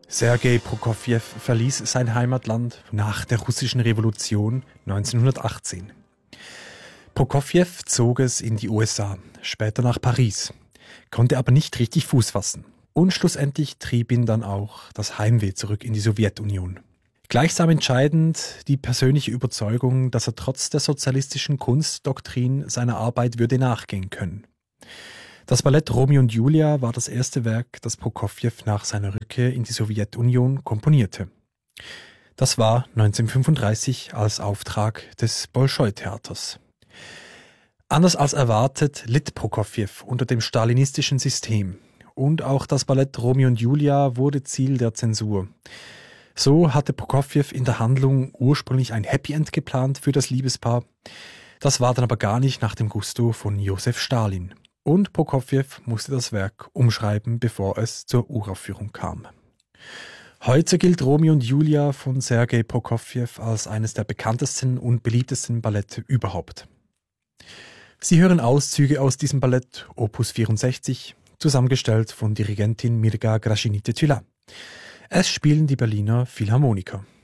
Sergei Prokofjew verließ sein Heimatland nach der russischen Revolution 1918. Prokofjew zog es in die USA, später nach Paris, konnte aber nicht richtig Fuß fassen. Und schlussendlich trieb ihn dann auch das Heimweh zurück in die Sowjetunion. Gleichsam entscheidend die persönliche Überzeugung, dass er trotz der sozialistischen Kunstdoktrin seiner Arbeit würde nachgehen können. Das Ballett Romeo und Julia war das erste Werk, das Prokofjew nach seiner Rückkehr in die Sowjetunion komponierte. Das war 1935 als Auftrag des Bolschoi-Theaters. Anders als erwartet litt Prokofjew unter dem stalinistischen System und auch das Ballett Romeo und Julia wurde Ziel der Zensur. So hatte Prokofjew in der Handlung ursprünglich ein Happy End geplant für das Liebespaar. Das war dann aber gar nicht nach dem Gusto von Josef Stalin. Und Prokofjew musste das Werk umschreiben, bevor es zur Uraufführung kam. Heute gilt Romeo und Julia von Sergei Prokofjew als eines der bekanntesten und beliebtesten Ballette überhaupt. Sie hören Auszüge aus diesem Ballett, Opus 64, zusammengestellt von Dirigentin Mirga Gražinytė-Tyla. Es spielen die Berliner Philharmoniker.